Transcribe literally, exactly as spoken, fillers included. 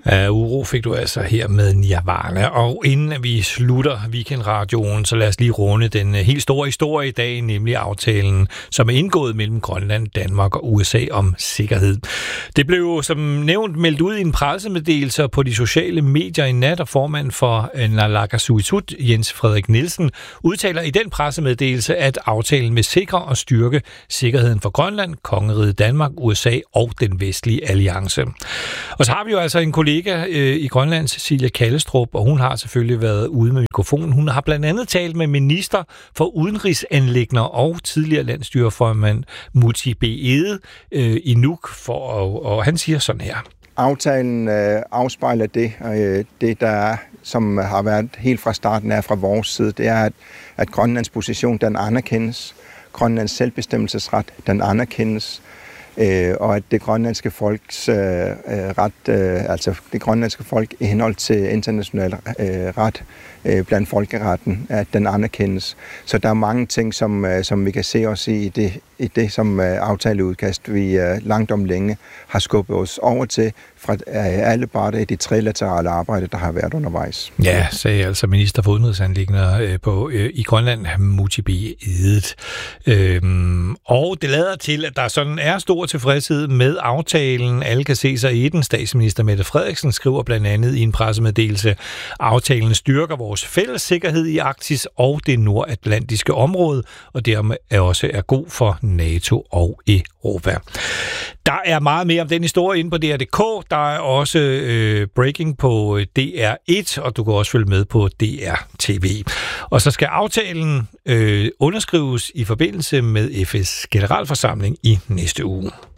Uh, uro fik du altså her med Nirvana. Og inden vi slutter Weekendradioen, så lad os lige runde den helt store historie i dag, nemlig aftalen, som er indgået mellem Grønland, Danmark og U S A om sikkerhed. Det blev som nævnt meldt ud i en pressemeddelelse på de sociale medier i nat, og formand for Naalakkersuisut, Jens Frederik Nielsen, udtaler i den pressemeddelelse, at aftalen vil sikre og styrke sikkerheden for Grønland, Kongeriget Danmark, U S A og den vestlige alliance. Og så har vi jo altså en kollega øh, i Grønland, Cecilia Kallestrup, og hun har selvfølgelig været ude med mikrofonen. Hun har blandt andet talt med minister for udenrigsanliggender og tidligere landsstyreformand Múte B. Egede øh, i Nuuk, for, og, og han siger sådan her. Aftalen øh, afspejler det, øh, det der er, som har været helt fra starten af fra vores side, det er, at, at Grønlands position, den anerkendes. Grønlands selvbestemmelsesret, den anerkendes. Øh, og at det grønlandske folks øh, ret, øh, altså det grønlandske folk i henhold til international øh, ret øh, blandt folkeretten, at den anerkendes. Så der er mange ting, som, øh, som vi kan se os i, i det, i det som øh, aftaleudkast, vi øh, langt om længe har skubbet os over til fra øh, alle parter i det trilaterale arbejde, der har været undervejs. Ja, sagde altså minister for udenrigsanliggender øh, på, øh, i Grønland, Múte B. Egede. Øhm, og det lader til, at der sådan er stor tilfredshed med aftalen. Alle kan se sig i den. Statsminister Mette Frederiksen skriver blandt andet i en pressemeddelelse, aftalen styrker vores fælles sikkerhed i Arktis og det nordatlantiske område, og dermed er også er god for NATO og Europa. Der er meget mere om den historie inde på D R punktum d k. Der er også øh, breaking på D R et, og du kan også følge med på D R T V. Og så skal aftalen øh, underskrives i forbindelse med F N's generalforsamling i næste uge.